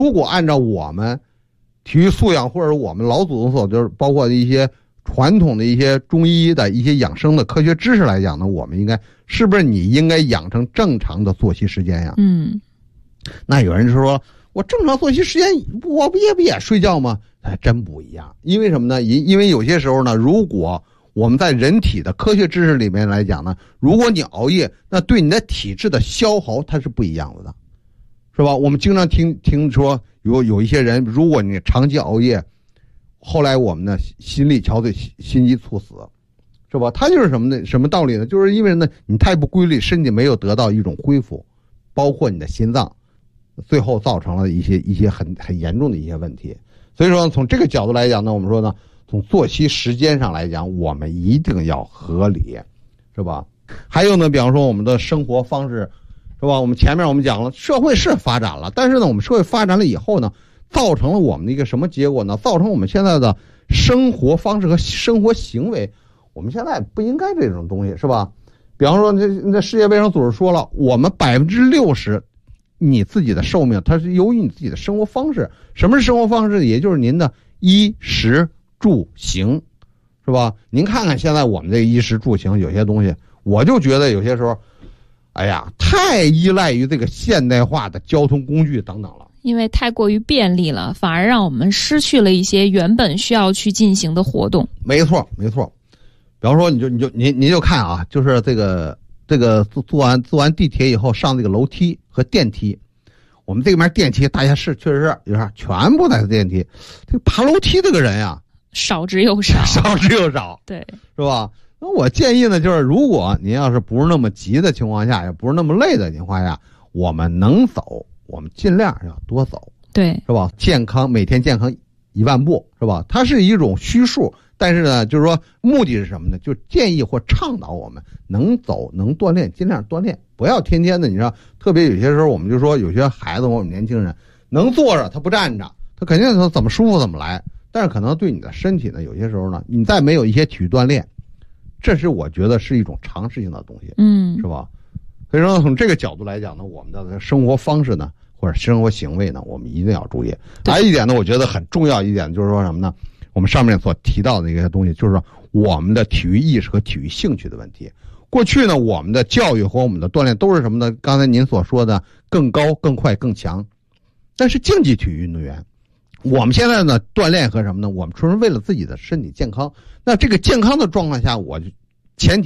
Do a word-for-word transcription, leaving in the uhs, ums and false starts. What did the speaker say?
如果按照我们体育素养或者我们老祖宗所就是包括一些传统的一些中医的一些养生的科学知识来讲呢，我们应该是不是你应该养成正常的作息时间呀？ 嗯， 那有人就说我正常作息时间我不也不也睡觉吗？还真不一样。因为什么呢？因因为有些时候呢，如果我们在人体的科学知识里面来讲呢，如果你熬夜，那对你的体质的消耗它是不一样的，是吧？我们经常听听说有有一些人，如果你长期熬夜，后来我们呢心力憔悴、心肌猝死，是吧？它就是什么呢？什么道理呢？就是因为呢你太不规律，身体没有得到一种恢复，包括你的心脏，最后造成了一些一些很很严重的一些问题。所以说从这个角度来讲呢，我们说呢，从作息时间上来讲，我们一定要合理，是吧？还有呢，比方说我们的生活方式，是吧？我们前面我们讲了，社会是发展了，但是呢，我们社会发展了以后呢，造成了我们的一个什么结果呢？造成我们现在的生活方式和生活行为，我们现在不应该这种东西，是吧？比方说，这那世界卫生组织说了，我们百分之六十你自己的寿命，它是由于你自己的生活方式。什么是生活方式？也就是您的衣食住行，是吧？您看看现在我们这衣食住行有些东西，我就觉得有些时候，哎呀，太依赖于这个现代化的交通工具等等了。 因为太过于便利了，反而让我们失去了一些原本需要去进行的活动。 没错，没错。比方说，你就你就您您就看啊，就是这个这个坐坐完坐完地铁以后上这个楼梯和电梯，我们这边电梯大家是确实是有啥全部在电梯，这个爬楼梯这个人呀少之又少， 少之又少， 对， 是吧？那我建议呢，就是如果您要是不是那么急的情况下，也不是那么累的情况下，我们能走，我们尽量要多走， 对， 是吧？健康每天健康一万步，是吧？它是一种虚数，但是呢，就是说目的是什么呢？就建议或倡导我们能走能锻炼，尽量锻炼，不要天天的。你知道，特别有些时候我们就说有些孩子，我们年轻人能坐着他不站着，他肯定他怎么舒服怎么来。但是可能对你的身体呢，有些时候呢，你再没有一些体育锻炼，这是我觉得是一种常识性的东西， 嗯， 是吧？所以说从这个角度来讲呢，我们的生活方式呢，或者生活行为呢，我们一定要注意。还有一点呢，我觉得很重要一点就是说什么呢？我们上面所提到的一些东西，就是说我们的体育意识和体育兴趣的问题。过去呢，我们的教育和我们的锻炼都是什么呢？刚才您所说的更高、更快、更强。但是竞技体育运动员，我们现在呢锻炼和什么呢？我们纯是为了自己的身体健康。那这个健康的状况下，我就前提。